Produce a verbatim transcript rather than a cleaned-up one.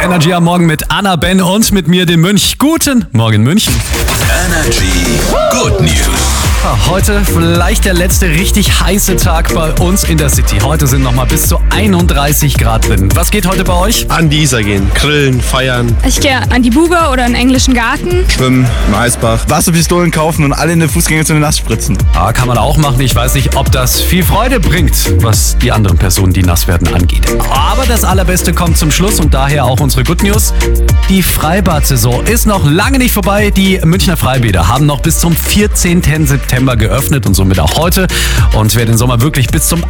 Energy am Morgen mit Anna, Ben und mit mir, dem Mönch. Guten Morgen, München. Energy Good News. Heute vielleicht der letzte richtig heiße Tag bei uns in der City. Heute sind nochmal bis zu einunddreißig Grad drin. Was geht heute bei euch? An die Isar gehen, grillen, feiern. Ich gehe an die Buga oder in den englischen Garten. Schwimmen im Eisbach. Wasserpistolen kaufen und alle in der Fußgängerzone nass spritzen. Ja, kann man auch machen. Ich weiß nicht, ob das viel Freude bringt, was die anderen Personen, die nass werden, angeht. Aber das Allerbeste kommt zum Schluss und daher auch unsere Good News. Die Freibad-Saison ist noch lange nicht vorbei. Die Münchner Freibäder haben noch bis zum vierzehnten September geöffnet und somit auch heute. Und wer den Sommer wirklich bis zum